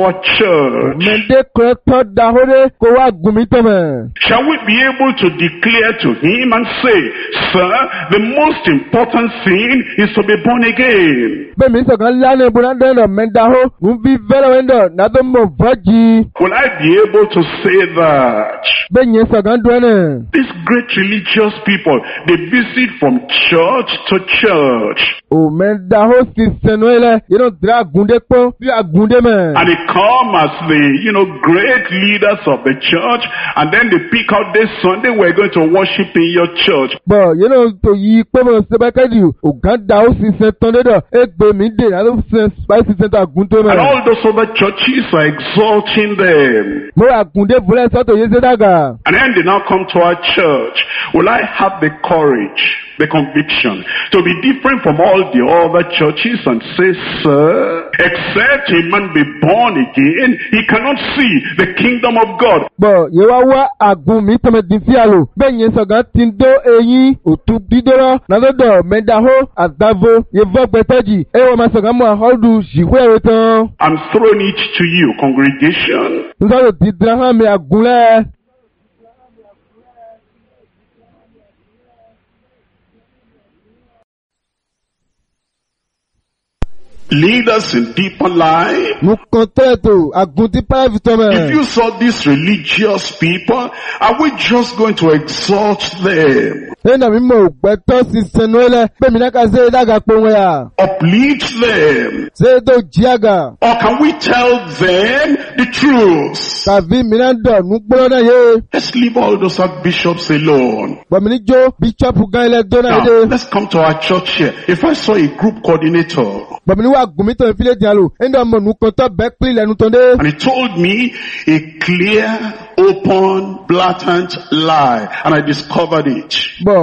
our church? Shall we be able to declare to him and say, sir, the most important thing is to be born again? Will I be able to say that? These great religious people, they visit from church to church. And they come as the, great leaders of the church, and then they pick out this Sunday we're going to worship in your church. And all those other churches are exalting them. And then they now come to our church. Will I have the courage, the conviction, to be different from all the other churches and say, sir, except a man be born again, he cannot see the kingdom of God? I'm throwing it to you, congregation. Leaders in deeper life. If you saw these religious people, are we just going to exalt them? Uplift them? Or can we tell them the truth? Let's leave all those archbishops alone. Now, let's come to our church here. If I saw a group coordinator, and he told me a clear, open, blatant lie, and I discovered it.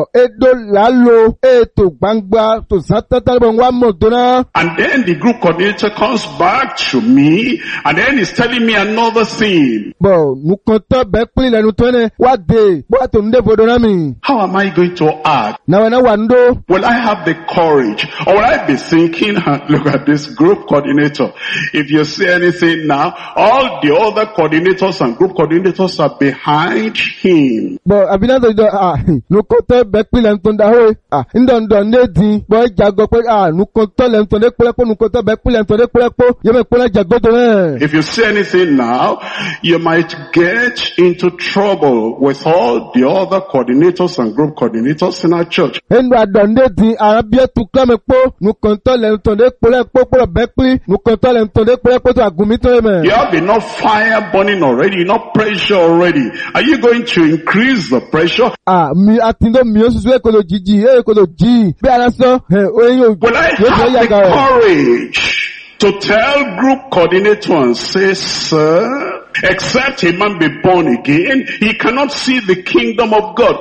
And then the group coordinator comes back to me, and then he's telling me another thing. How am I going to act? Will I have the courage? Or will I be thinking, look at this group coordinator. If you say anything now, all the other coordinators and group coordinators are behind him. If you say anything now, you might get into trouble with all the other coordinators and group coordinators in our church. You have enough fire burning already, enough pressure already. Are you going to increase the pressure? Will I have the courage to tell group coordinator and say, sir, except a man be born again, he cannot see the kingdom of God?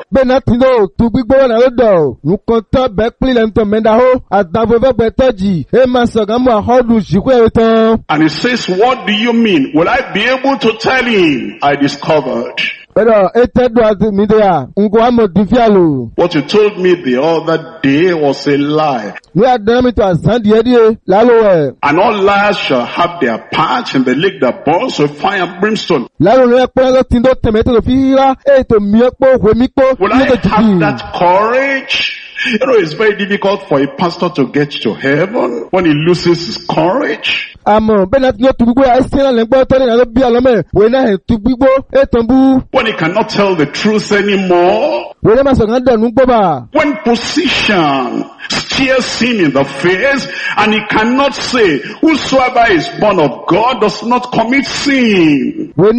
And he says, what do you mean? Will I be able to tell him? I discovered what you told me the other day was a lie. And all liars shall have their part in the lake that burns with fire and brimstone. Will I have that courage? It's very difficult for a pastor to get to heaven when he loses his courage. When he cannot tell the truth anymore. When position stares him in the face and he cannot say, whosoever is born of God does not commit sin. For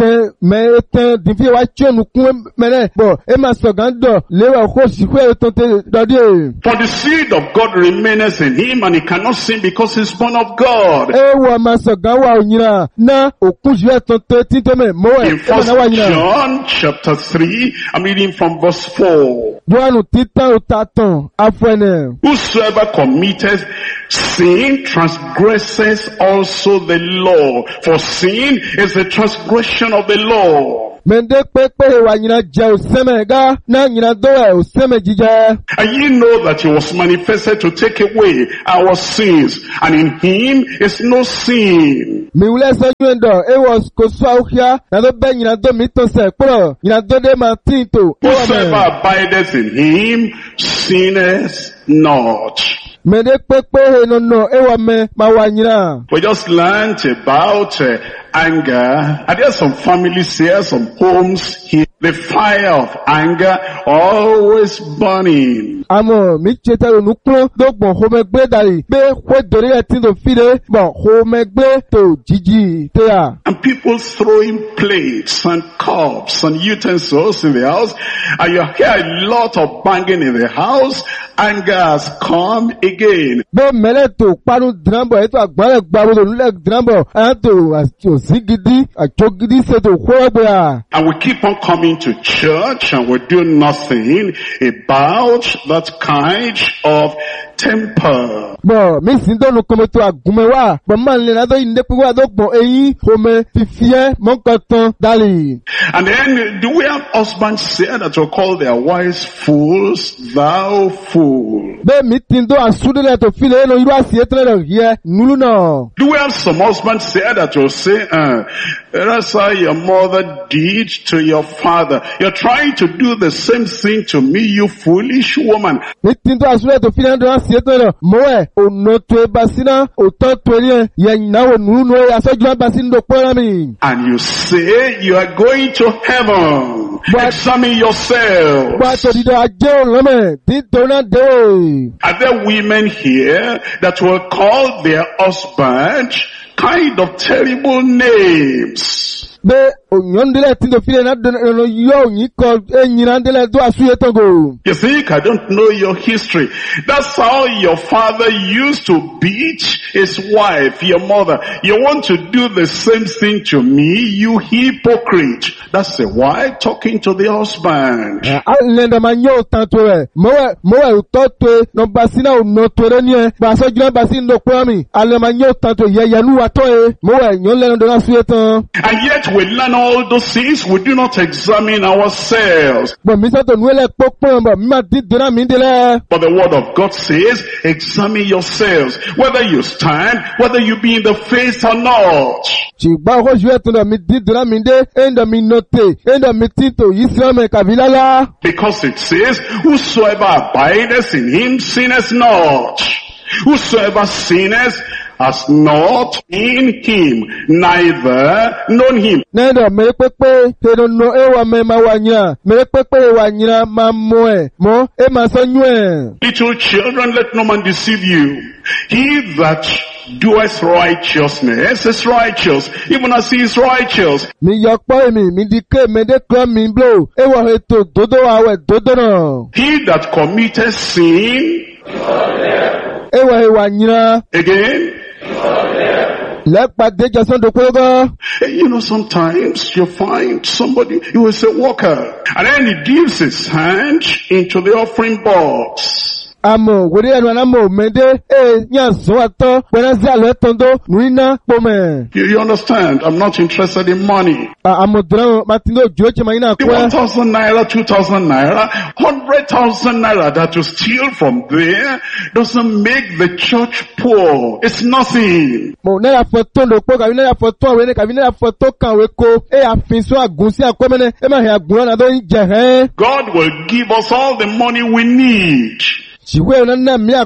the seed of God remaineth in him, and he cannot sin because he's born of God. In 1 John chapter 3, I'm reading from verse 4. Whosoever committeth sin transgresses also the law, for sin is the transgression of the law. Mende pepe wa nyina je osemega na nyina doe oseme jije. And ye know that he was manifested to take away our sins, and in him is no sin. Mi ule se nyendo e was koswa ukia na do be nyina do mitose pro nyina do de matinto. Whosoever abideth in him sinneth not. Mende pepe no ewa me mawanyina. We just learned about anger, and there's some families here, some homes here. The fire of anger always burning. Amo mi chetaro nuklo do bon homegbe dari be kwe dori etindo fide bon homegbe to jiji teya. And people throwing plates and cups and utensils in the house, and you hear a lot of banging in the house. Anger has come again. Be mele to panu drambo eto agbare gbaro to nule drambo ato osigidi achogidi se to kwegbe. And we keep on coming to church and we do nothing about that kind of temper. Bo mi sindo no come to agumewa bo man le na do inde pe wa do gbon eyin home fifie monkoton dali. And then do we have husbands say that will call their wives fools, thou fool? Be mi tindo asudele to file no iru asietre lo here nulu no. Do we have some husbands say that will say that's how your mother did to your father. You're trying to do the same thing to me, you foolish woman. Mi tindo asudele to file no asietre lo moe ono to basina o to torie ye na wo nulu no asoju basina do pora mi. And you say you are going to heaven. Examine yourself. Are there women here that will call their husband kind of terrible names? Be onyondele tindo file na no yo nyiko enyirandele do asuye togo. You think I don't know your history? That's how your father used to beat his wife, your mother. You want to do the same thing to me, you hypocrite. That's the wife talking to the husband. Alenda manyo tantore. Mowe utoto no basina unotore nie. Baso jina basina do kwami. Ale manyo tanto ye yanu atoe. Mowe nyonle no do asuye ton. And yet we learn all those things, we do not examine ourselves. But the word of God says, examine yourselves, whether you stand, whether you be in the faith or not. Because it says, whosoever abideth in him sinneth not. Whosoever sinneth has not in him, neither known him. Little children, let no man deceive you. He that doeth righteousness is righteous, even as he is righteous. He that committeth sin, again, you know, sometimes you find somebody, you will say walker, and then he dips his hand into the offering box. Amo, wele amo mende nyanzo You understand? I'm not interested in money. The 1,000 naira, 2,000 naira, 100,000 naira that you steal from there doesn't make the church poor. It's nothing. God will give us all the money we need. I don't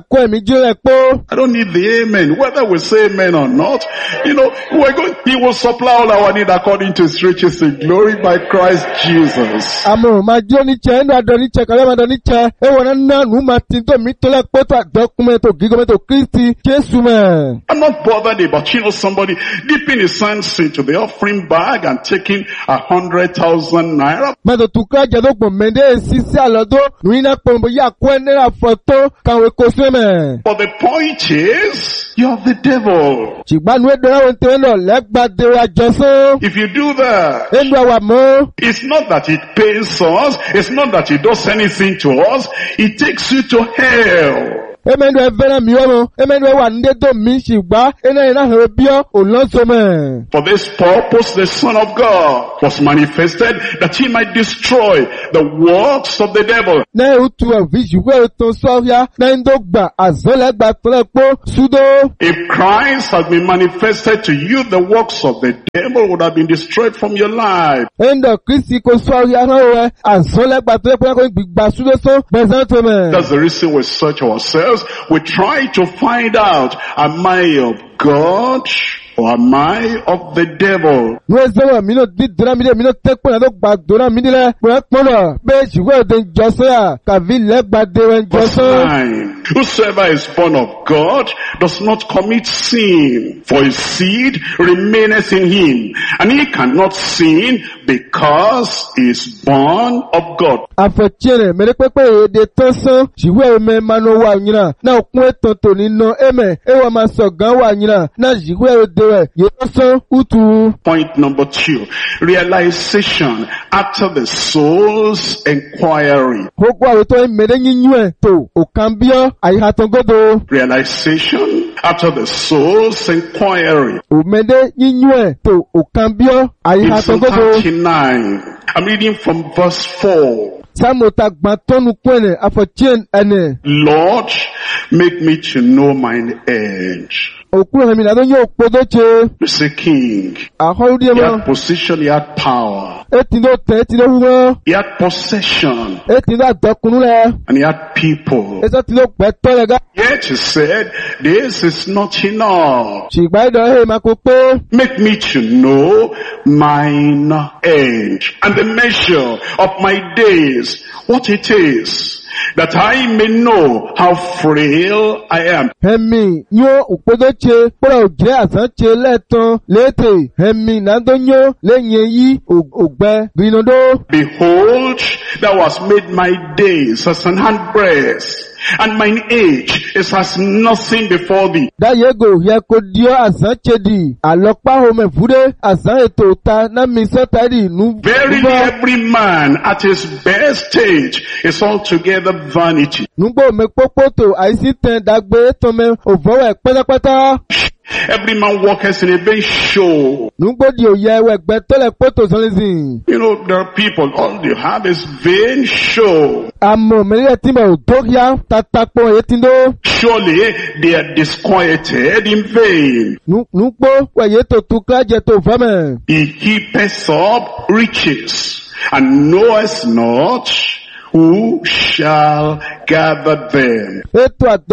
need the amen. Whether we say amen or not, you know, he will supply all our need according to his riches in glory by Christ Jesus. I'm not bothered about, you know, somebody dipping his hands into the offering bag and taking 100,000 naira. But the point is, you have the devil. If you do that, it's not that it pains us, it's not that it does anything to us, it takes you to hell. Emenu evena miyomo. Emenu ewa ndedo mishigba. Ena herebio olonsome. For this purpose, the Son of God was manifested that he might destroy the works of the devil. Na utu visuwe to soya na indogba azolegba tolepo sudo. If Christ had been manifested to you, the works of the devil would have been destroyed from your life. Endo Christi ko soya na azolegba tolepo ko gbigba sudo so bezantome. That's the reason we search ourselves. We try to find out, am I of God or am I of the devil? Whosoever is born of God does not commit sin, for his seed remaineth in him, and he cannot sin because he is born of God. Point number 2, realization after the soul's inquiry. Realization after the soul's inquiry. In Psalm 39, I'm reading from verse 4. Lord, make me to know mine end. Mr. King, he had position, he had power, he had possession, and he had people. Yet he said, this is not enough. Make me to know mine end and the measure of my days, what it is, that I may know how frail I am. Behold, thou hast made my days as an handbreadth, and mine age is as nothing before thee. Verily every man at his best stage is altogether vanity. Every man walks in a vain show. You know, there are people, all you have is vain show. Surely they are disquieted in vain. He heapeth up riches, and knoweth not who shall gather them. In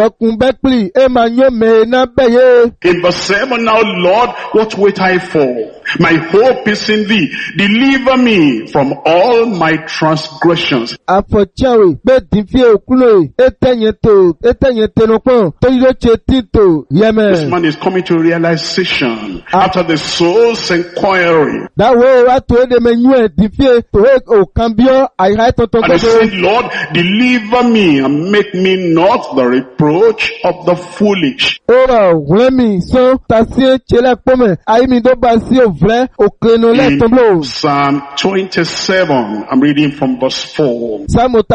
verse 7, now Lord, what wait I for? My hope is in thee. Deliver me from all my transgressions. This man is coming to realization after the soul's inquiry. And he said, Lord, deliver me and make me not the reproach of the foolish. In Psalm 27, I'm reading from verse 4. One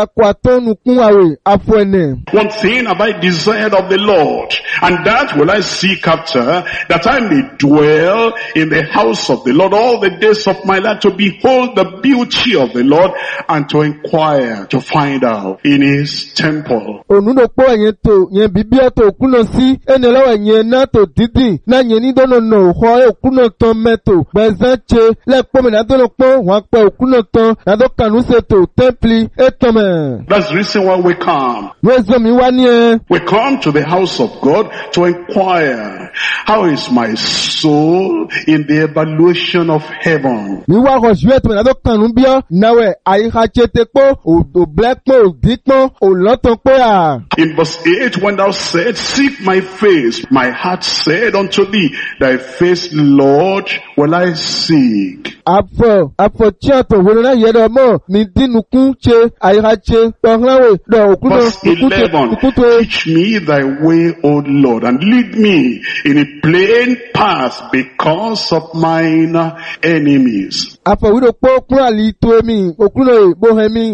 thing have I desired of the Lord, and that will I seek after, that I may dwell in the house of the Lord all the days of my life, to behold the beauty of the Lord, and to inquire, to find out in his temple. That's the reason why we come. We come to the house of God to inquire, how is my soul in the evaluation of heaven? In verse 8, when thou said, seek my face, my heart said unto thee, thy face, Lord, will I seek. Verse 11, teach me thy way, O Lord, and lead me in a plain path because of mine enemies.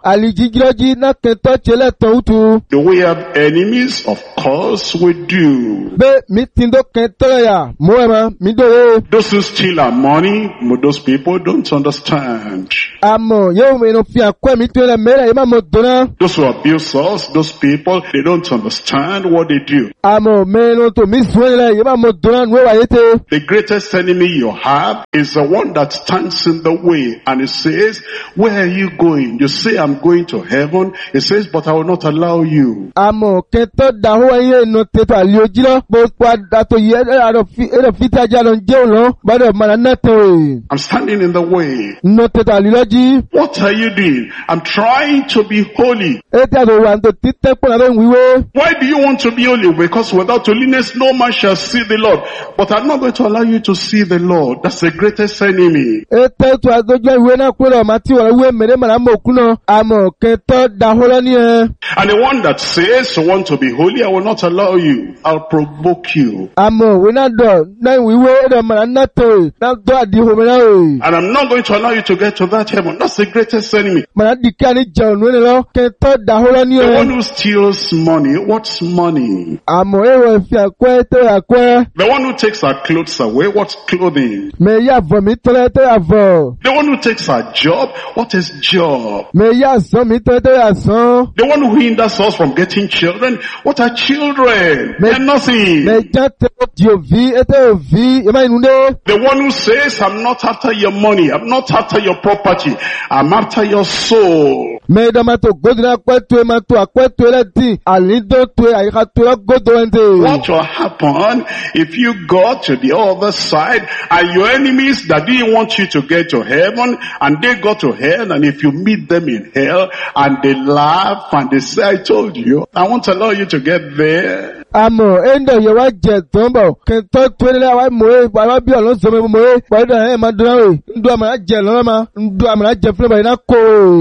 alijijiroji na kento chele tontu. Do we have enemies? Of course we do. Be mitindo kento ya moema mido. Those who steal our money, those people don't understand. Amo yo me no fi akwa mitwe mera ema modona. Those who abuse us, those people, they don't understand what they do. Amo me no to miswele ema modona nwewa yete. The greatest enemy you have is the one that stands in the way, and it says, where are you going? You say, I'm going to heaven. It says, but I will not allow you. Amo kento daho ye no teto aliojilo bo kwa dato ye ero fita jalo njelo bado mananato. I'm standing in the way. No teto aliloji. What are you doing? I'm trying to be holy. Ete do wanto tite pona do wiwe. Why do you want to be holy? Because without holiness no man shall see the Lord. But I'm not going to allow you to see the Lord. That's the greatest enemy. Ete to adojo iwe na kwero mati wala we mere mara mokuno amo kento daho ni e. And the one that says you want to be holy, I will not allow you. I'll provoke you. Amo we na do na wiwe do mananato na do adi homena o. And I'm not going to allow you to get to that heaven. That's the greatest enemy. Manadikani jano lo kento daho ni e. The one who steals money, what's money? Amo ewe fi akwe te akwe. The one who takes our clothes away, what's clothing? Me ya vomi tole te avo. The one who takes our job, what is job? Me ya so mi tole te aso. The one who hinders us from getting children, what are children? They're nothing. Me jate jovi ete ovi ema inunde. The one who says, I'm not after your money, I'm not after your property, I'm after your soul. Me do mato godina kwetu mato akwetu eleti alido tu ayika tu godo ente. What will happen if you go to the other side and your enemies that didn't want you to get to heaven and they go to hell, and if you meet them in hell and they laugh and they say, I told you, I won't allow you to get there. Amo endo yewa je tombo kento twele wa moe wa bi olon so me moe wa do e ma dura we ndo ma je lo ma ndo ma je fle ba na ko.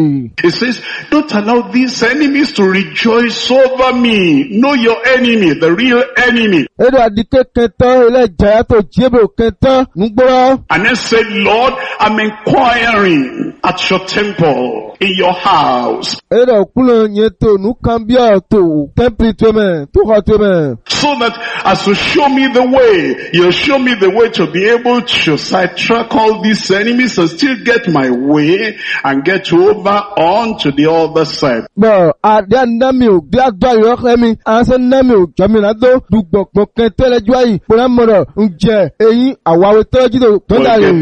It says, don't allow these enemies to rejoice over me. Know your enemy, the real enemy. Edo adike kento ele jaya to jebo kento ngbo. And then said, Lord, I'm inquiring at your temple, in your house. Edo kulo nyeto nu kambia to temple to me to hot me. So that as you show me the way, you show me the way to be able to sidetrack all these enemies and still get my way and get over onto the other side. Bo adia namiu dia do yo khemi anse namiu jamina do dugbokpo kentele juai pona moro nje eyin awawe toji do to dare.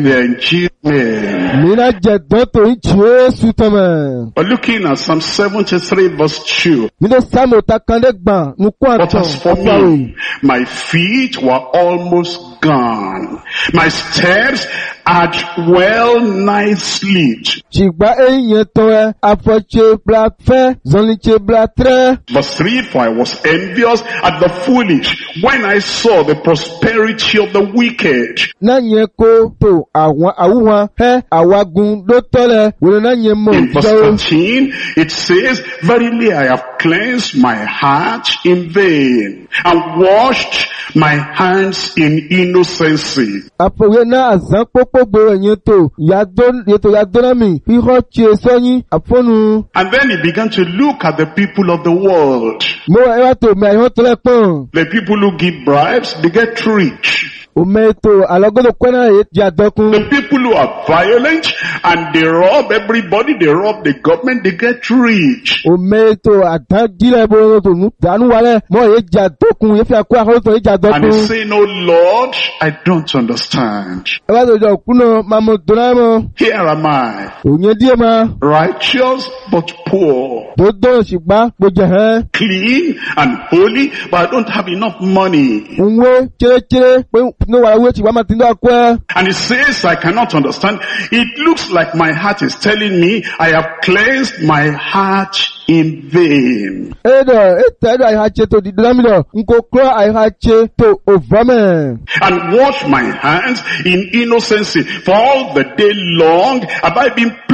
Mina je do to Jesu tama. But looking at Psalm 73 verse 2. Nido Samuel takande gban nu kwa But as for me, my feet were almost gone. My steps had well nigh slipped. Chigba eyin to e afoche bla fe zonliche bla tre. Verse 3, for I was envious at the foolish when I saw the prosperity of the wicked. Na nye ko to awon awuhan he awagun do tole wo na nye mo. In verse 13, it says, verily I have cleansed my heart in vain and washed my hands in innocency. Apowe na azan popo gbo eyin to yadona mi iho che soyin afonu. And then he began to look at the people of the world. Mo e to me ayo to lepon. The people who give bribes, they get rich. Umeto alogodo kwena ya dokun. The people who are violent and they rob everybody, they rob the government, they get rich. Umeto adagile bo to nu danu wale mo ye ja dokun ye fi akwa ho to ye ja dokun. And he say, no Lord, I don't understand. Aba do jo kuno mamo donamo. Here am I, Onye die ma. righteous but poor, Dodo sigba gboje he. clean and holy, but I don't have enough money. Unwe chere pe no wa we ti wa ma tin do akwa. And he says, I cannot understand. It looks like my heart is telling me I have cleansed my heart in vain. Edo etedo ai hache to di dramilo nko kro ai hache to ovame. And wash my hands in innocency. For all the day long have I been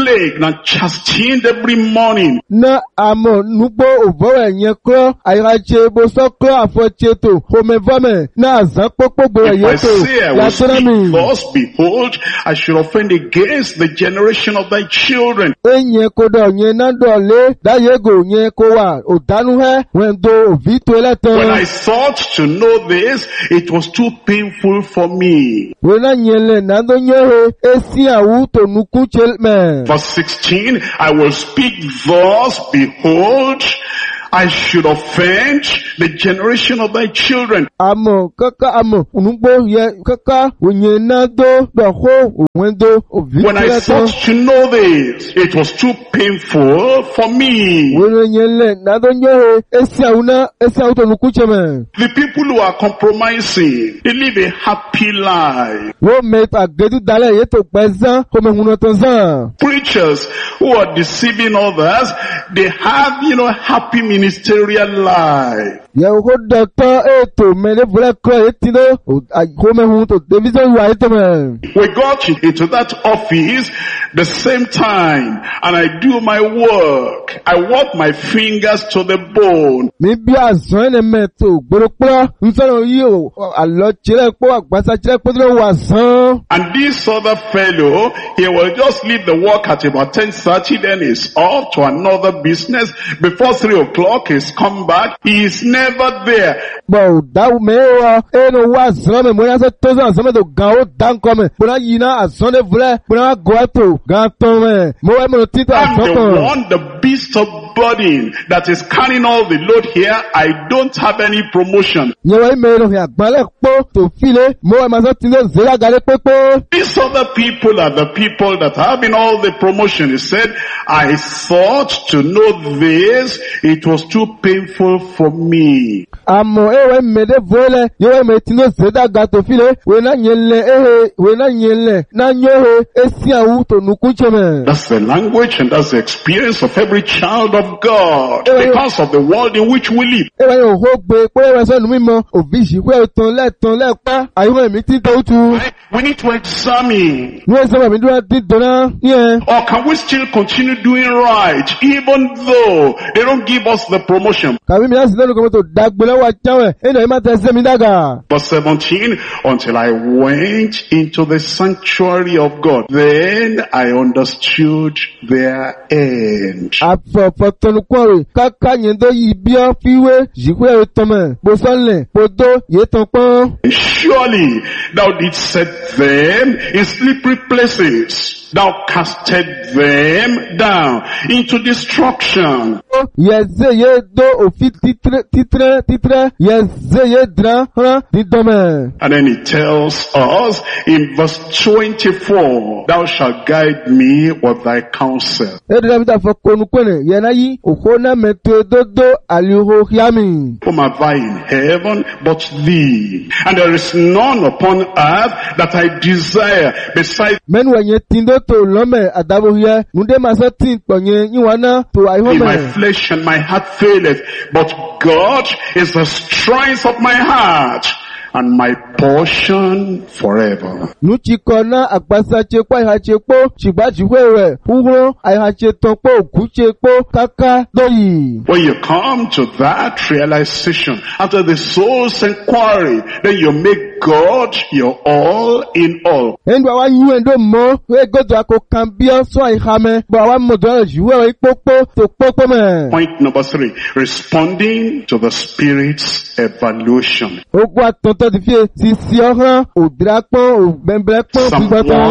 plagued and chastened every morning. Na amo nubo ovore nyekro ayrache bosokro afocheto homevame na azakpokpo If I say I will speak thus, behold, I should offend against the generation of thy children. Enye kodo nye nandole dayego nye kowa odanuhe wendo ovito eleton. When I thought to know this, it was too painful for me. Wena nyele nando nyehe esi awuto nuku chelme. Verse 16, I will speak thus, behold, I should offend the generation of thy children. Amo kaka amo unugbo ye kaka unye nando doho wendo ovito When I thought to know this, it was too painful for me. Wena nyele nando nyehe esi awuto nuku chelme. The people who are compromising, they live a happy life. Wo meta gedu dale yeto pezan kome hunotonzan. Preachers who are deceiving others, they have, happy ministerial life. Ye ho doctor eto mele vule kro etino kome hunoto division wa eto me. We got into that office the same time, and I do my work. I work my fingers to the bone. Mi bi azon ene meto gborokpo nsoro yi o alo chire po agbasa chire po lo wa san. And this other fellow, he will just leave the work at about 10:30, then he's off to another business. Before 3 o'clock, he's come back. He is never there. But that me eno wa zan me mo na se to zan me to gan o dan ko me. Bona yina azon de vle, bona go ato gan ton me. Mo we mo tito I'm azon. the one, the beast of burden that is carrying all the load here. I don't have any promotion. Ye we me no ya gbale po to file mo we ma so tino zela gale pepe. These other people are the people that are having all the promotion. He said, I thought to know this, it was too painful for me. Amo ewe mede vole yewe me tino zeda gato file we na nyele na nyohe esi awu to nukucheme. That's the language and that's the experience of every child of God because of the world in which we live. Ewe yo hogbe pe ewe so numimo obishi we ton le pa ayo mi ti to tu. We need to examine. We so mi do ti dona yeah. Or can we still continue doing right even though they don't give us the promotion? Kabi mi asi lenu ko to dagbele wa chawe eno e ma te se mi daga. Verse 17, until I went into the sanctuary of God, then I understood their end. Afo tonu kwore kaka nyendo yibio fiwe jikwe otome bosonle podo yeton pon. Surely thou didst set them in slippery places. Thou casted them down into destruction. Yeze ye do ofi titre yeze ye dra di dome. And then it tells us in verse 24, thou shalt guide me with thy counsel. Whom have I in heaven but thee? And there is none upon earth that I desire beside in my flesh and my heart faileth, but God is the strength of my heart and my portion forever. When you come to that realization, after the soul's inquiry, then you make God your all in all. Point number 3, responding to the Spirit's evaluation. Psalm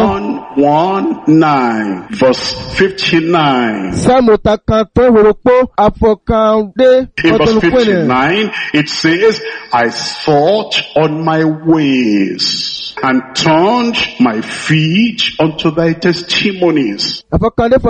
119 verse 59. In verse 59 it says, I thought on my ways and turned my feet unto thy testimonies. If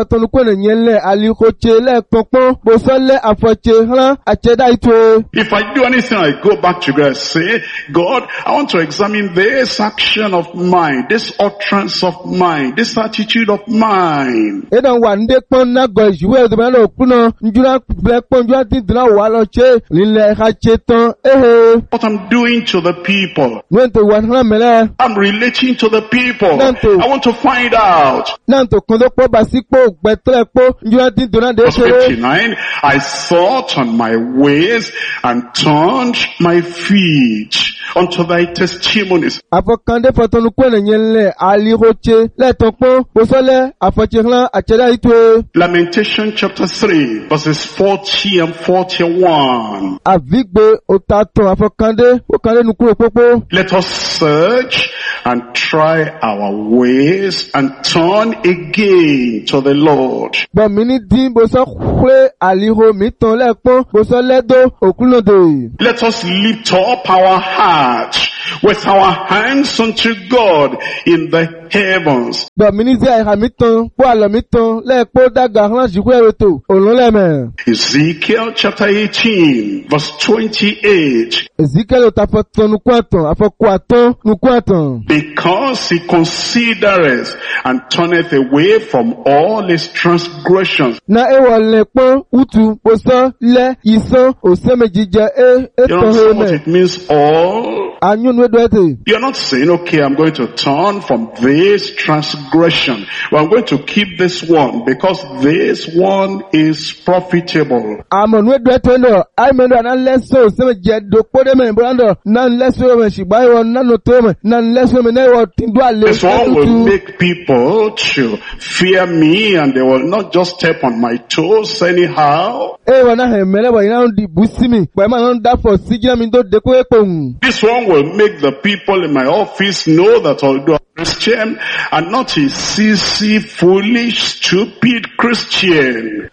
I do anything, I go back to God and say, God, I want to examine this action of mine, this utterance of mind, this attitude of mine. Edan wande pon na go juwe do na okuno njura black pon njura tin na wa lo che lile ha chetan What I'm doing to the people. Nento wan na mele. I'm relating to the people. I want to find out. Nanto kondo po basipo gbetre po njura tin do na de Verse 59, I thought on my ways and turned my feet unto thy testimonies. Afokande fatonu kwene nyenle ali roche le topo bosole afochirlan acheda itwe. Lamentation chapter 3 verses 40 and 41. Avigbe otaton afokande okande nukuro popo. Let us search and try our ways and turn again to the Lord. Bon mini din boso kwe aliho miton le pon boso ledo okulode. Let us lift up our hearts with our hands unto God in the heavens. Bon mini zi aiha miton po alo miton le po daga ran jikwe reto ololeme. Ezekiel chapter 18 verse 28. Ezekiel otafoton nukwaton afokwaton nukwaton. Because he considereth and turneth away from all his transgressions. Na ewo le pon utu boso le ison osemejije You know what it means all? You're not saying, okay, I'm going to turn from this transgression. Well, I'm going to keep this one because this one is profitable. This one will make people to fear me and they will not just step on my toes anyhow. This one will make the people in my office know that although I'm Christian, I'm not a sissy, foolish, stupid Christian.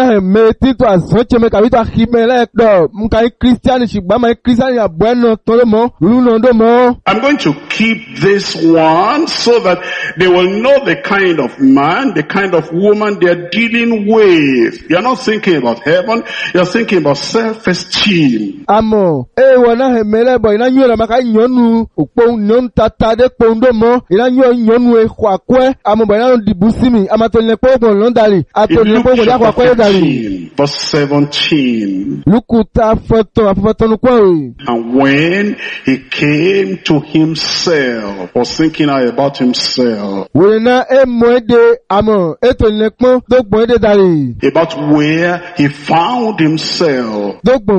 I'm going to keep this one so that they will know the kind of man, the kind of woman they're dealing with. You're not thinking about heaven, you're thinking about self-esteem. Verse 17. And when he came to himself, was thinking about himself, about where he found himself.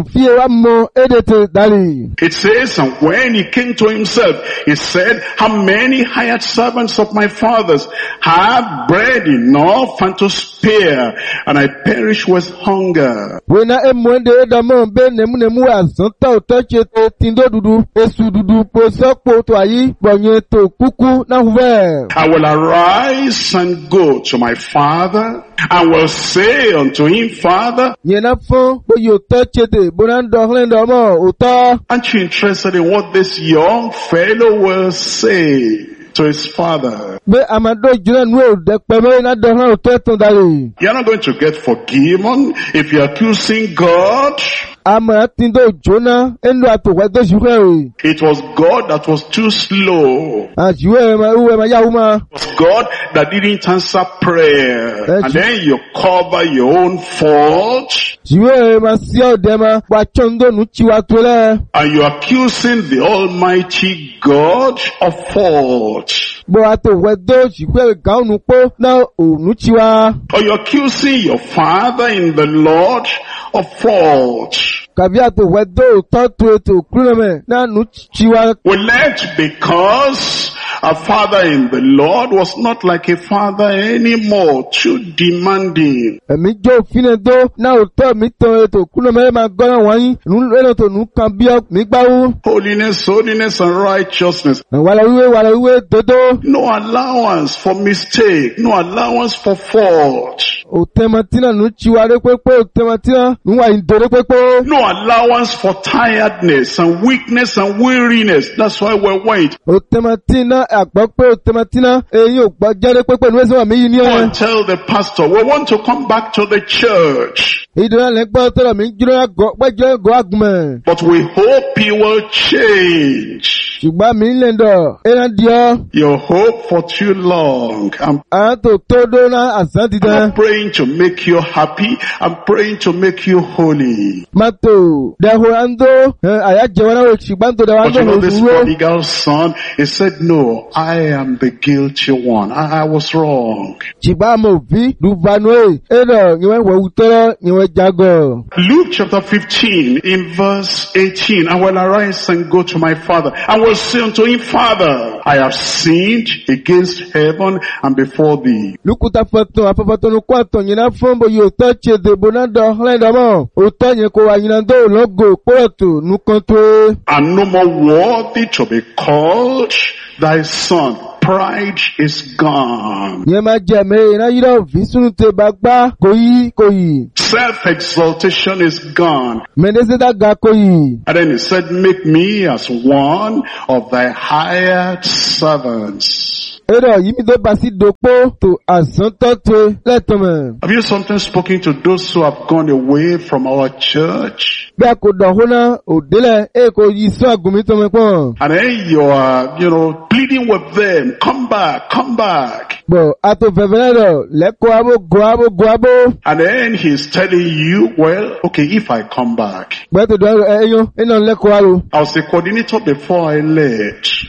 It says, and when he came to himself, he said, how many hired servants of my fathers have bread enough and to spare, and I perish with hunger. I will arise and go to my father, and will say unto him, Father, aren't you interested in what this young fellow will say to his father? You're not going to get forgiven if you're accusing God. It was God that was too slow. It was God that didn't answer prayer. And then you cover your own fault. And you're accusing the Almighty God of fault. Or you're accusing your father in the Lord of fault. Well, let because a father in the Lord was not like a father anymore, too demanding. Holiness, holiness and righteousness. No allowance for mistake, no allowance for fault. No allowance for tiredness and weakness and weariness. That's why we're white. and tell the pastor, we want to come back to the church. But we hope you will change. Your hope for too long. I'm not praying to make you happy. I'm praying to make you holy. But you know, this prodigal son, he said, no, I am the guilty one. I was wrong. Luke chapter 15 in verse 18, I will arise and go to my father. I will say unto him, Father, I have sinned against heaven and before thee. I'm no more worthy to be called thy son. Pride is gone. Self-exaltation is gone. And then he said, make me as one of thy hired servants. Have you sometimes spoken to those who have gone away from our church? And then you are, pleading with them, come back, come back. And then he's telling you, well, okay, if I come back. I was a coordinator before I left.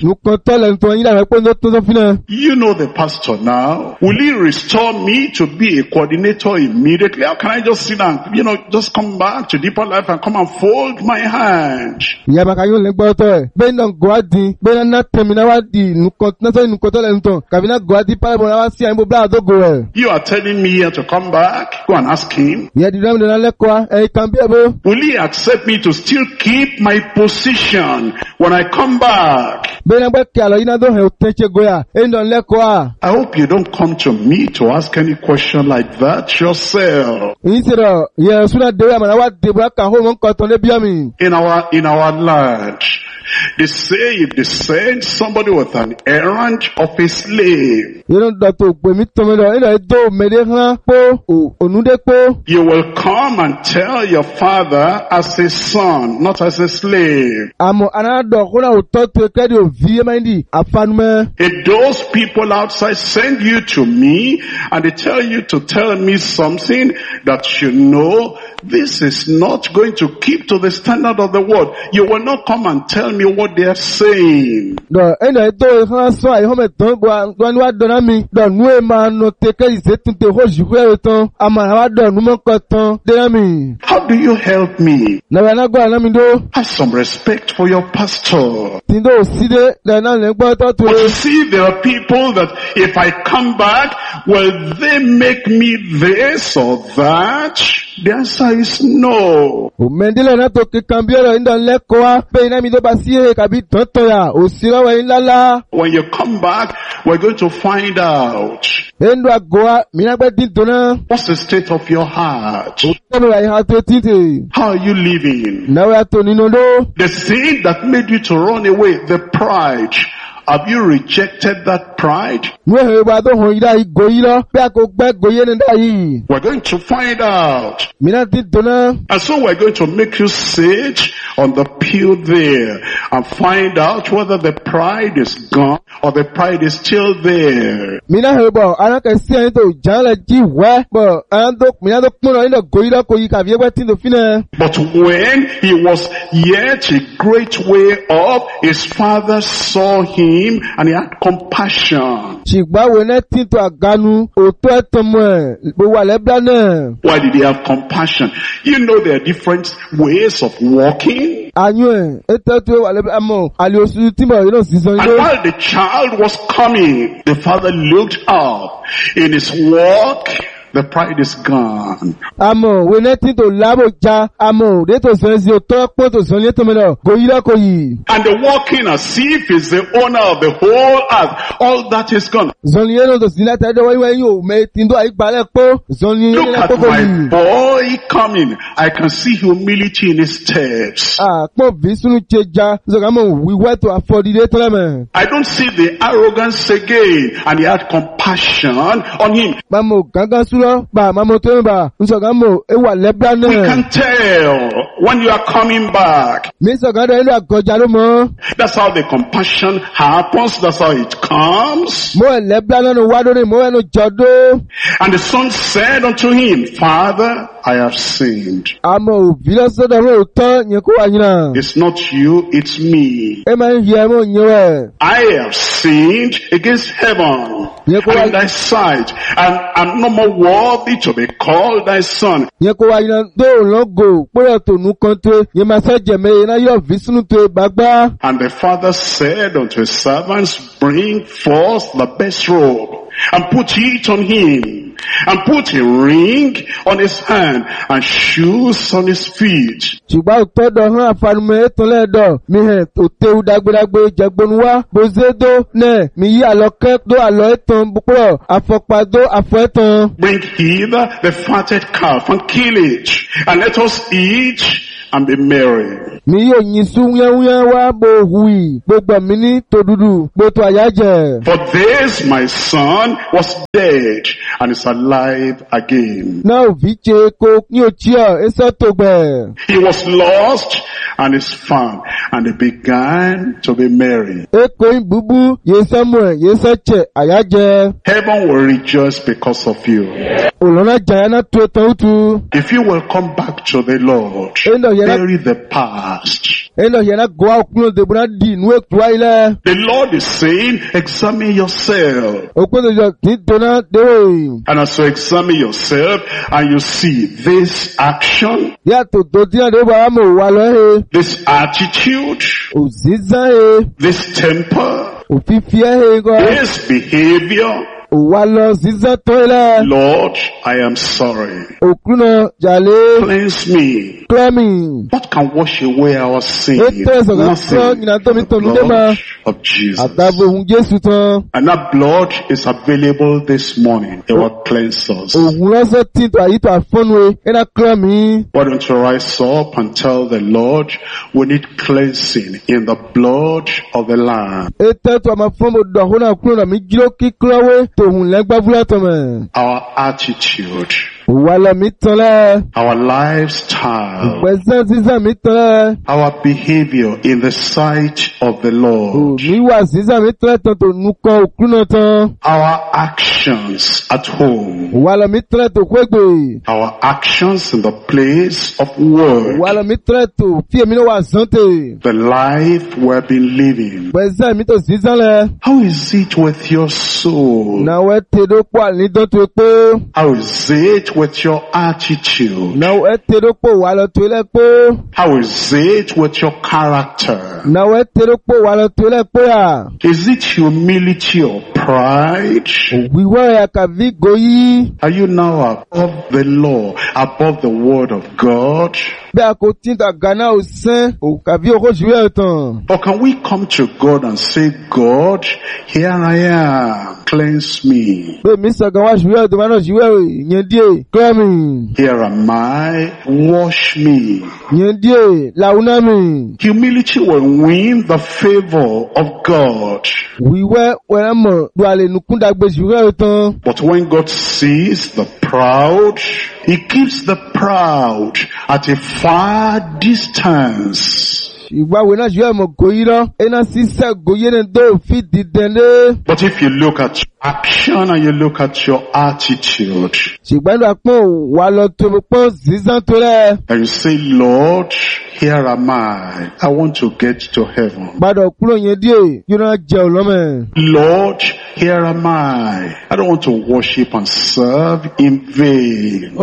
You know the pastor now. Will he restore me to be a coordinator immediately? How can I just sit down, just come back to deeper life and come and fold my hand? You are telling me here to come back? Go and ask him. Will he accept me to still keep my position when I come back? I hope you don't come to me to ask any question like that yourself. In our land, they say if they send somebody with an errand of a slave, you will come and tell your father as a son, not as a slave. If those people outside send you to me and they tell you to tell me something that you know this is not going to keep to the standard of the word, you will not come and tell me what they are saying. How do you help me? Have some respect for your pastor. But you see, there are people that if I come back, will they make me this or that? The answer is no. When you come back, we're going to find out. What's the state of your heart? How are you living? The sin that made you to run away, the pride. Have you rejected that pride? We're going to find out. And so we're going to make you sit on the pew there and find out whether the pride is gone or the pride is still there. But when he was yet a great way off, his father saw him and he had compassion. Why did he have compassion? You know there are different ways of walking. And while the child was coming, the father looked up in his walk. The pride is gone. Amo, we nothing to labo ja. Amo, de to sense yo talk po to sonye to meno. Goyila koyi. And the walking as if he's the owner of the whole earth. All that is gone. Zonye no to sila tade wa yo me tindo ai gbale po. Zonye look at my boy coming. I can see humility in his steps. Po visunu cheja. Zogamo we want to afford it to them. I don't see the arrogance again, and he had compassion on him. Mamo ganga sulo ba mamo temba. Zogamo ewa lebla ne. We can tell when you are coming back. That's how the compassion happens. That's how it comes. And the son said unto him, Father, I have sinned. It's not you, it's me. I have sinned against heaven and in thy sight, and I'm no more worthy to be called thy son. And the father said unto his servants, bring forth the best robe, and put it on him, and put a ring on his hand, and shoes on his feet. Bring hither the fatted calf, and kill it, and let us eat and be merry. For this my son was dead and is alive again. He was lost and is found, and they began to be merry. Heaven will rejoice because of you. If you will come back to the Lord, bury the past. The Lord is saying, examine yourself. And as you examine yourself and you see this action, this attitude, this temper, this behavior, Lord, I am sorry. Cleanse me. What can wash away our sin? Nothing. The blood of Jesus. And that blood is available this morning. It will cleanse us. Why don't you rise up and tell the Lord we need cleansing in the blood of the Lamb. Our attitude, our lifestyle, our behavior in the sight of the Lord, our actions at home, our actions in the place of work, the life we have been living. How is it with your soul? How is it with your attitude? How is it with your character? Is it humility or pride? Are you now above the law, above the word of God? Or can we come to God and say, God, here I am, cleanse me. Here am I, wash me. Humility will win the favor of God. But when God sees the proud, He keeps the proud at a far distance. But if you look at action and you look at your attitude, and you say, Lord, here am I want to get to heaven. Lord, here am I don't want to worship and serve in vain.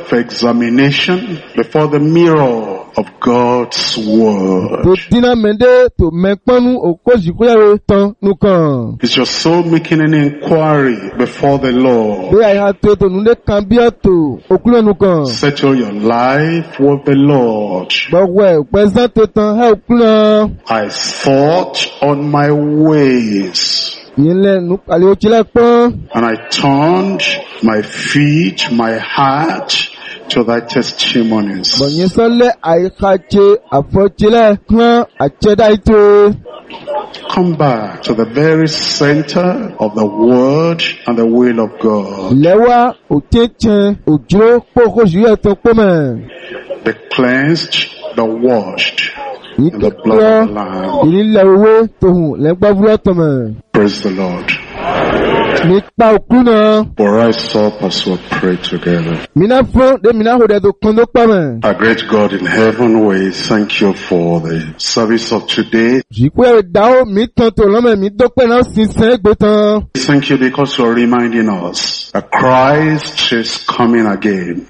Self-examination before the mirror of God's word. to mẹ́pọ́nú òkójì kúrẹ́rẹ́ tán nùkàn. Is your soul making any inquiry before the Lord? Bí àyà tó ètò nùdé kan bí ọ̀tò òkúrẹ́ nùkàn. Settle your life with the Lord. Gbọ̀wẹ̀ pẹ̀sán tó tán ẹ̀ òkúrẹ́. I thought on my ways. And I turned my feet, my heart to thy testimonies. Come back to the very center of the word and the will of God. Be cleansed, be washed in the blood of the Lamb. Praise the Lord. We'll rise up as we pray together. Our great God in heaven, we thank you for the service of today. Thank you because you're reminding us that Christ is coming again.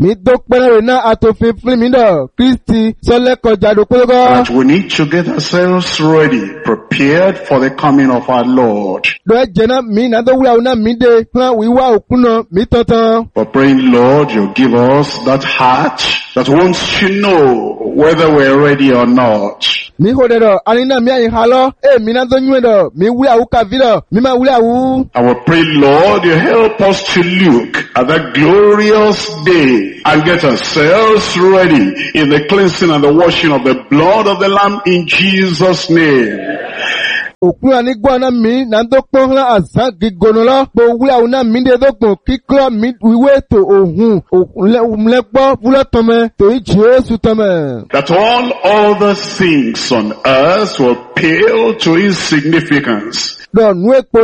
That we need to get ourselves ready, prepared for the coming of our Lord. We're praying, Lord, you give us that heart that wants to know whether we're ready or not. And we pray, Lord, you help us to look at that glorious day and get ourselves ready in the cleansing and the washing of the blood of the Lamb in Jesus' name. That all other things on earth will pale to insignificance. That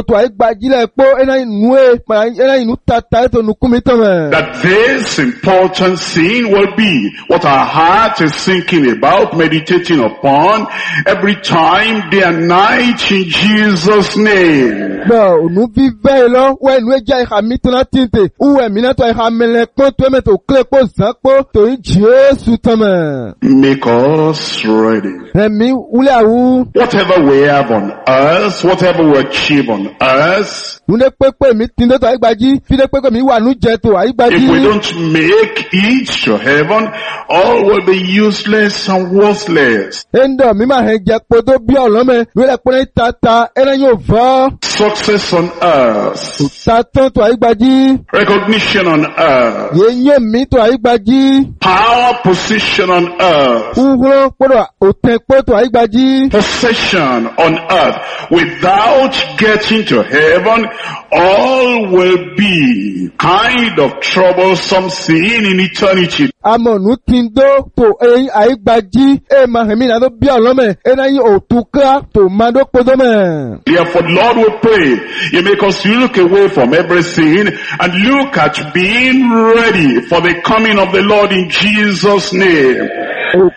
this important thing will be what our heart is thinking about, meditating upon every time, day and night, in Jesus' name. Make us ready. Whatever we have on earth, whatever we achieve on earth, if we don't make it to heaven, all will be useless and worthless. Success on earth, recognition on earth, power, position on earth, possession on earth, without getting to heaven, all will be kind of troublesome thing in eternity. Therefore, Lord, we pray, you make us look away from everything and look at being ready for the coming of the Lord in Jesus' name. And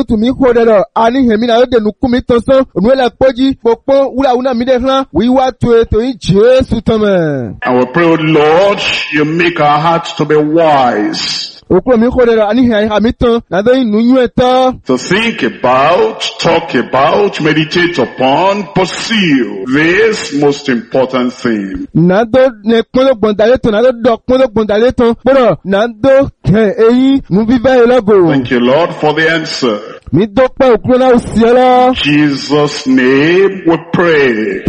we pray, Lord, you make our hearts to be wise. To think about, talk about, meditate upon, pursue this most important thing. Thank you, Lord, for the answer. In Jesus' name we pray.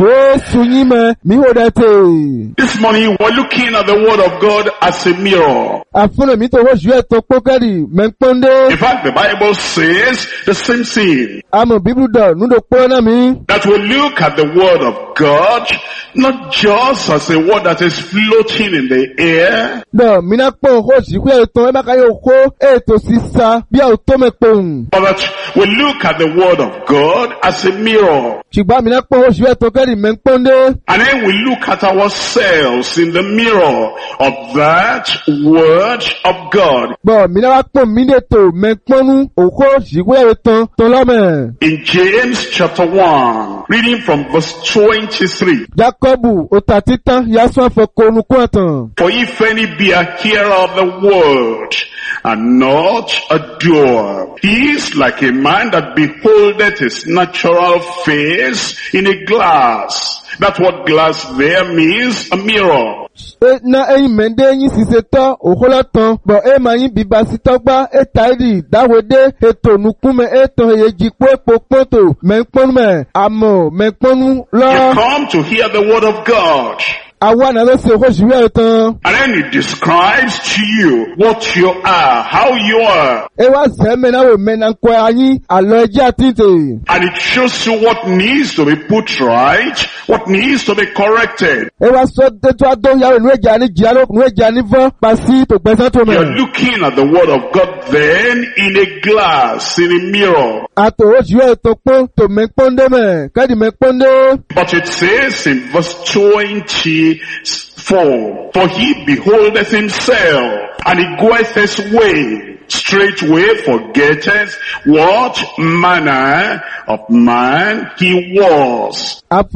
This morning we're looking at the Word of God as a mirror. In fact, the Bible says the same thing. That we look at the Word of God not just as a word that is floating in the air, but that we look at the Word of God as a mirror. And then we look at ourselves in the mirror of that Word of God. In James chapter 1, reading from verse 23. For if any be a hearer of the word and not a doer, he is is like a man that beholdeth his natural face in a glass. That's what glass there means, a mirror. Na mende yin siseto oholotan bo mayin bibasitogba etaidi dawede eto nukume eto yejipo epopoto menponme amo menponu lo. You come to hear the word of God. And then it describes to you what you are, how you are. And it shows you what needs to be put right, what needs to be corrected. You're looking at the word of God then in a glass, in a mirror. But it says in verse 24, for he beholdeth himself, and he goeth his way, straightway forgetteth what manner of man he was. And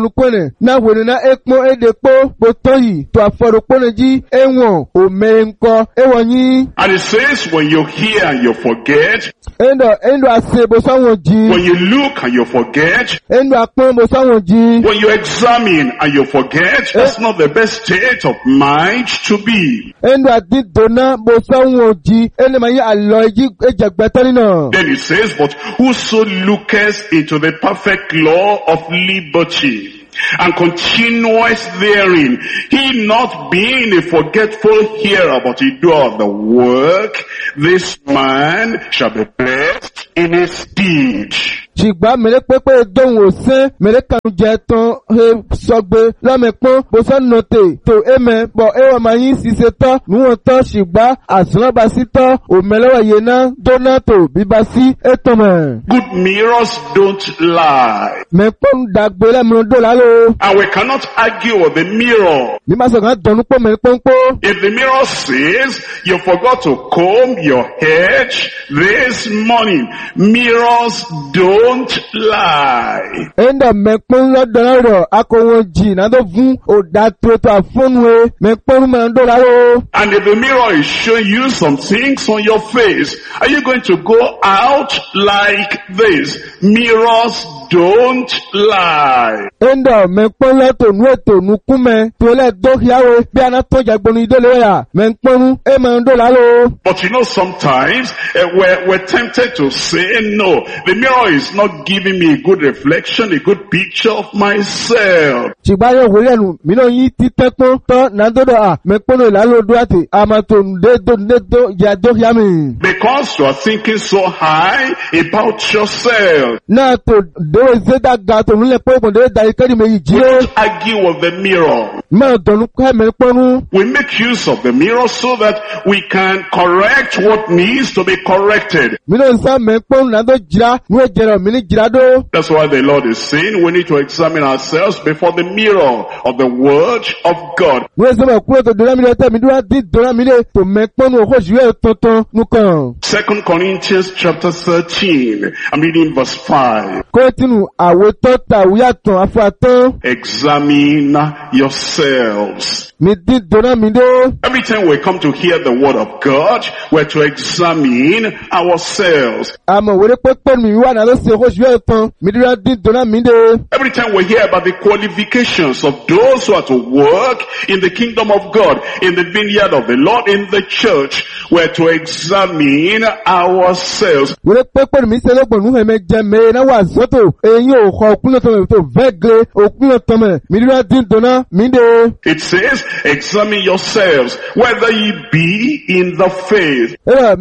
it says when you hear and you forget, when you look and you forget, when you examine and you forget, that's not the best state of mind to be. Then it says, but whoso looketh into the perfect law of liberty, and continueth therein, he not being a forgetful hearer, but a doer of the work, this man shall be blessed in his deed. Jigba mele pepe don osin mele kanu je ton he sogbe lamepon bo so note to eme bo ewa mayin siseto nuwon to jigba asuna basito o melewa yena donato bibasi etome. Good mirrors don't lie. Mepon dagbe le mi do lalo. And we cannot argue with the mirror. Bi ma so kan donu po mepon po. If the mirror says you forgot to comb your hair this morning, mirrors don't lie. Enda mekpon lo donaro akowonji na do fun o da to afonwe mekpon ma do laro. And if the mirror is showing you some things on your face, are you going to go out like this? Mirrors don't lie. Enda mekpon lo to nu eto nu kume to le do hiawe bi ana to jagbonu idole ya mekpon e ma do laro. But you know sometimes we're tempted to say no, the mirror is not giving me a good reflection, a good picture of myself. Because you are thinking so high about yourself. Don't argue with the mirror. We make use of the mirror so that we can correct what needs to be corrected. That's why the Lord is saying we need to examine ourselves before the mirror of the Word of God. 2 Corinthians chapter 13, I'm reading verse 5. Examine yourselves. Every time we come to hear the word of God, we're to examine ourselves. Every time we hear about the qualifications of those who are to work in the kingdom of God, in the vineyard of the Lord, in the church, we're to examine ourselves. It says, examine yourselves, whether ye be in the faith.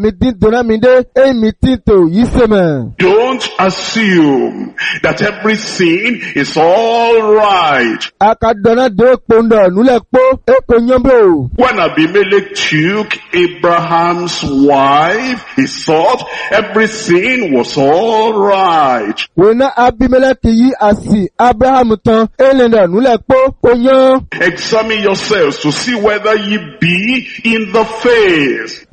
Don't assume that everything is all right. When Abimelech took Abraham's wife, he thought everything was all right. Examine yourselves to see whether ye be in the faith.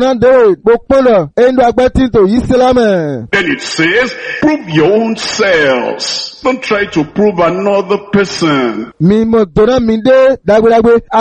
Then it says, prove your own selves. Don't try to prove another person. Then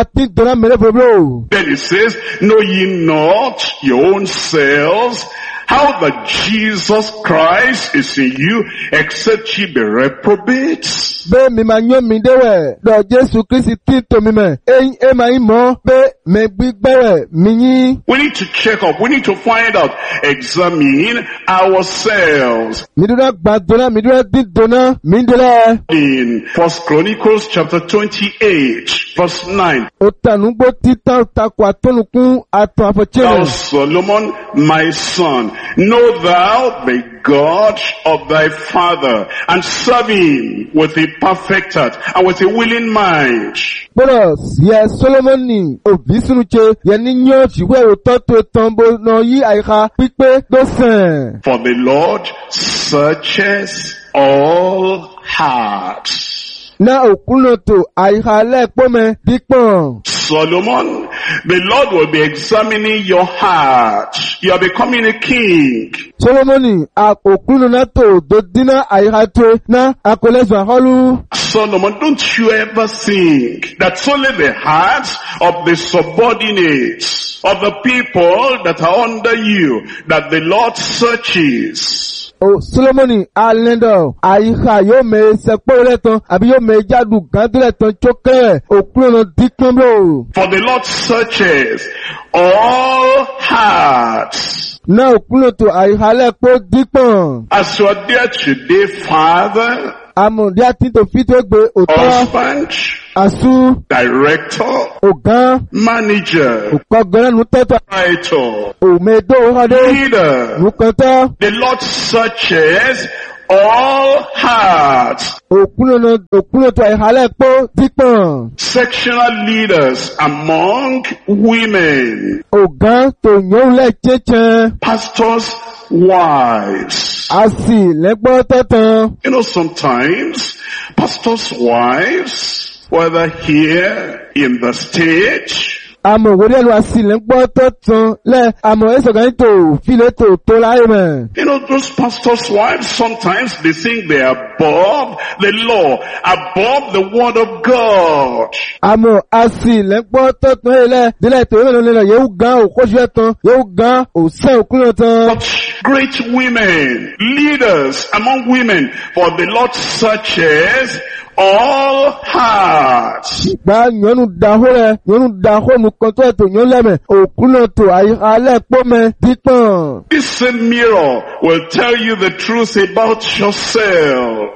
it says, know ye not your own selves, how that Jesus Christ is in you, except ye be reprobates. Be mi ma nyo mi dewe, do Jesu Christi tito mi me, e ma imo, be me gbigbe mi ni. We need to check up, we need to find out, examine ourselves. Midura gbadona, midura didona, mindela. In 1 Chronicles chapter 28, verse 9. Otanugbo tita otakwa tonukun ato afochere. Thou Solomon, my son, know thou the God of thy father, and serve him with a perfect heart and with a willing mind. Boros, ye Solomon ni obisunuche, ye ninyo chiwe ototo etombo no yi aika pipe dosen. For the Lord searches all hearts. Na okunoto aika lekpome dikpon. Solomon, the Lord will be examining your heart. You are becoming a king. Solomoni, okuno na to dodina aika to na akolezwa holu. Solomon, don't you ever think that only the hearts of the subordinates, of the people that are under you, that the Lord searches. Oh, Solomoni, alendo, aika yo me sepoleton, abi yo me jadu ganduleton choke, okuno dikmbo. For the Lord searches all hearts. Na okuno to aika lepo dikpon. As you are there today, Father, husband, asu, director, ogan, manager, writer, leader, the Lord searches all hearts. Sectional leaders among women, pastors' wives. You know, sometimes pastors' wives, whether here in the stage, you know, those pastors' wives, sometimes they think they are above the law, above the word of God. But great women, leaders among women, for the Lord searches all hearts. This same mirror will tell you the truth about yourself.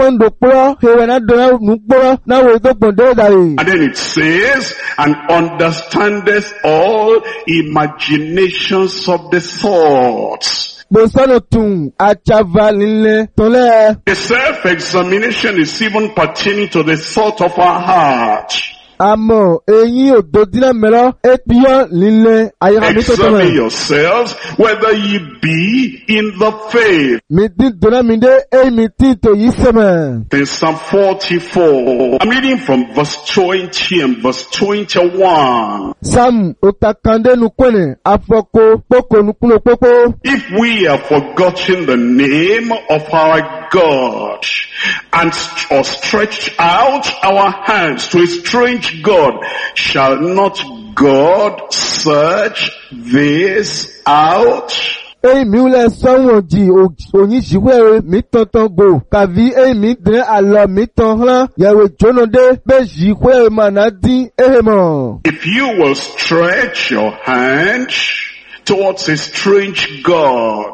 And then it says, and understandeth all imaginations of the thoughts. The self-examination is even pertaining to the thought of our heart. Examine yourselves whether ye be in the faith. In Psalm 44, I'm reading from verse 20 and verse 21. If we have forgotten the name of our God and or stretched out our hands to a strange God, shall not God search this out? If you will stretch your hand towards a strange God,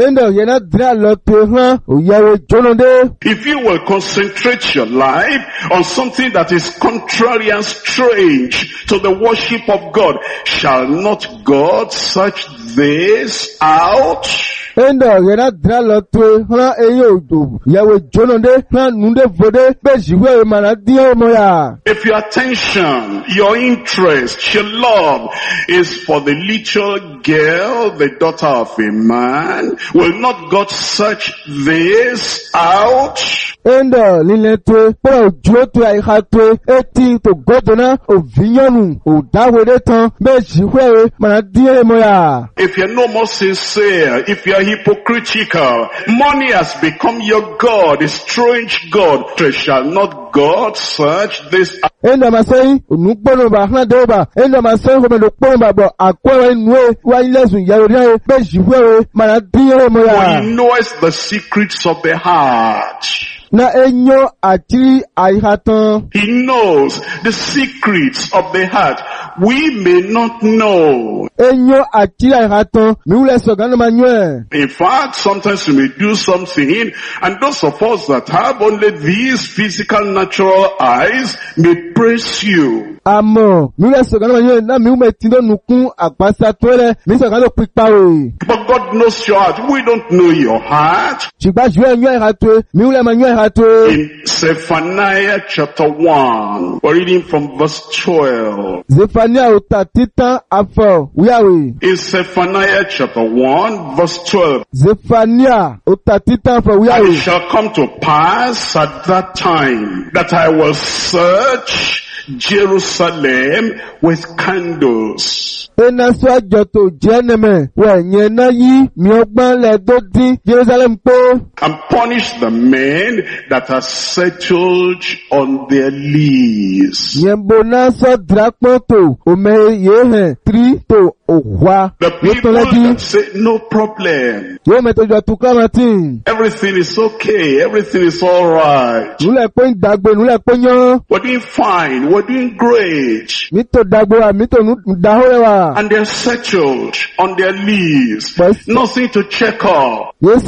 if you will concentrate your life on something that is contrary and strange to the worship of God, shall not God search this out? If your attention, your interest, your love is for the little girl, the daughter of a man, will not God search this out? If you're no more sincere, if you're hypocritical. Money has become your God, a strange God. Shall not God search this out? Enda masai unukpono ba hna doba enda masai ko me lokpono ba bo akwa nwe wa ilesu yaro be jiwe mana diere mo ya. For he knows the secrets of the heart. Na enyo atiri aihatan. He knows the secrets of the heart. We may not know. Enyo atiri aihatan mi ule sogano manwe. In fact, sometimes we may do something, and those of us that have only these physical natural eyes may praise you. Amo mi ule sogano manwe na mi ume tindo nukun akpasa tole mi sogano pikpawe. But God knows your heart. We don't know your heart. Chigba jwe enyo aihatwe mi ule manwe. In Zephaniah chapter 1, we're reading from verse 12. Zephaniah utatita afọ wiawe. In Zephaniah chapter 1, verse 12. Zephaniah utatita afọ wiawe. And it shall come to pass at that time that I will search Jerusalem with candles. Enaswa joto jeneme wenye na yi miogban le dodi Jerusalem po. And punish the men that are settled on their lees. Yembona so drakpoto ome yehe tri to ohwa. The people that say no problem. Yo meto jo tuklamatin. Everything is okay. Everything is all right. Nule po dagbe nule po nyo. We're doing fine. We're doing great. Mito dagbe mito daholewa. And they're settled on their lees. Nothing to check off. He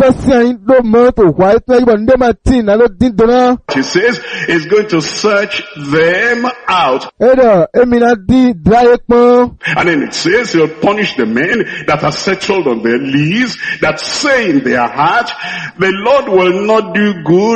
says he's going to search them out. And then it says he'll punish the men that are settled on their lees, that say in their heart, the Lord will not do good